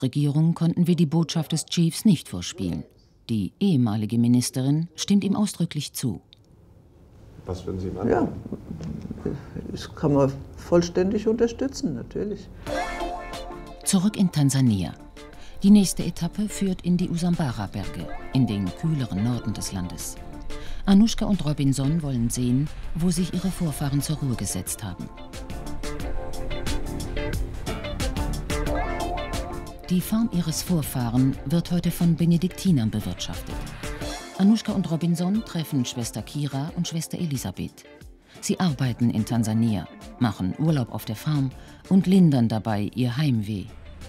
Regierung konnten wir die Botschaft des Chiefs nicht vorspielen. Die ehemalige Ministerin stimmt ihm ausdrücklich zu. Was würden Sie ihm antworten? Ja, das kann man vollständig unterstützen, natürlich. Zurück in Tansania. Die nächste Etappe führt in die Usambara-Berge, in den kühleren Norden des Landes. Anushka und Robinson wollen sehen, wo sich ihre Vorfahren zur Ruhe gesetzt haben. Die Farm ihres Vorfahren wird heute von Benediktinern bewirtschaftet. Anushka und Robinson treffen Schwester Kira und Schwester Elisabeth. Sie arbeiten in Tansania, machen Urlaub auf der Farm und lindern dabei ihr Heimweh.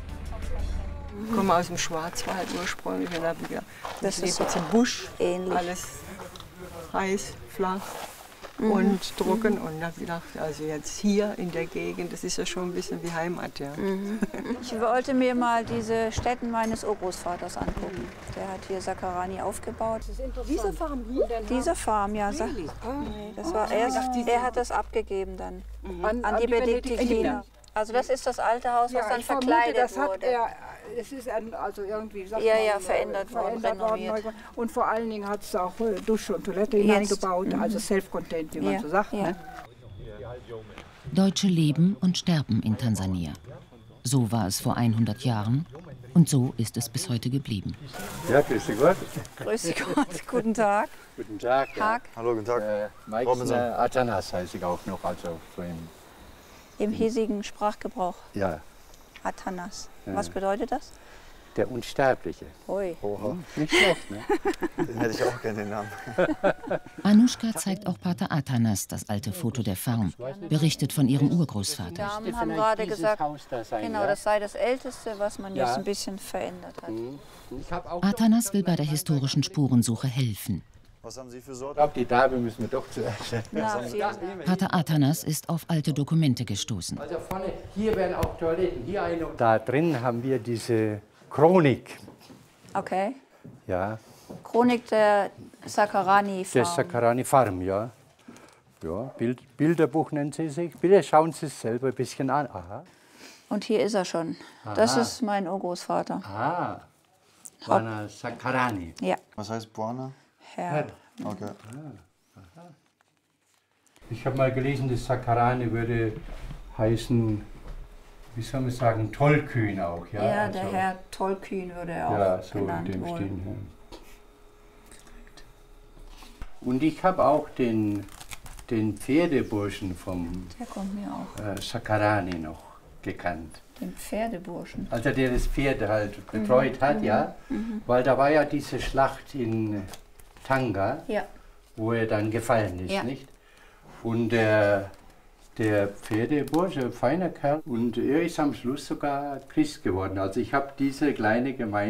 Ich komme aus dem Schwarzwald ursprünglich und habe gedacht, das ist jetzt im Busch, ähnlich. Alles heiß, flach und trocken. Und habe gedacht, also jetzt hier in der Gegend, das ist ja schon ein bisschen wie Heimat. Ja. Ich wollte mir mal diese Stätten meines Urgroßvaters angucken. Der hat hier Sakarani aufgebaut. Diese Farm hier? Diese Farm, ja. Nee, das war er hat das abgegeben dann an die Benediktiner. Also das ist das alte Haus, was dann verkleidet wurde. Es ist also irgendwie verändert worden, renoviert. Und vor allen Dingen hat es auch Dusche und Toilette hineingebaut, also self-contained, wie man so sagt. Ja. Ne? Deutsche leben und sterben in Tansania. So war es vor 100 Jahren und so ist es bis heute geblieben. Ja, grüß dich Gott. Grüß dich Gott, guten Tag. Guten Tag. Ja. Hallo, guten Tag. Mike Atanas heiße ich auch noch, also so im hiesigen Sprachgebrauch. Ja. Atanas. Was bedeutet das? Der Unsterbliche. Ui. Nicht schlecht, ne? Den hätte ich auch gerne, den Namen. Anushka zeigt auch Pater Atanas das alte Foto der Farm, berichtet von ihrem Urgroßvater. Die Damen haben gerade gesagt, genau, das sei das Älteste, was man jetzt ein bisschen verändert hat. Atanas will bei der historischen Spurensuche helfen. Was haben Sie für Sorgen? Ich glaube, die Dame müssen wir doch zuerst. Pater Atanas ist auf alte Dokumente gestoßen. Also vorne, hier werden auch Toiletten, hier eine. Da drin haben wir diese Chronik. Okay. Ja. Chronik der Sakarani Farm. Der Sakarani Farm, ja. Ja, Bilderbuch nennt sie sich. Bitte schauen Sie es selber ein bisschen an. Aha. Und hier ist er schon. Aha. Das ist mein Urgroßvater. Ah, Bwana Sakarani. Ja. Was heißt Bwana? Herr. Okay. Ich habe mal gelesen, das Sakarani würde heißen, wie soll man sagen, tollkühn auch. Ja, Ja, also, der Herr Tollkühn würde er auch ja, so genannt in dem wohl. Stil. Ja. Und ich habe auch den Pferdeburschen vom Der kommt mir auch. Sakarani noch gekannt. Den Pferdeburschen. Also der das Pferd halt betreut hat, ja. Weil da war ja diese Schlacht in Tanga, Ja. wo er dann gefallen ist, Ja. nicht? Und der Pferdebursche, feiner Kerl, und er ist am Schluss sogar Christ geworden. Also ich habe diese kleine Gemeinde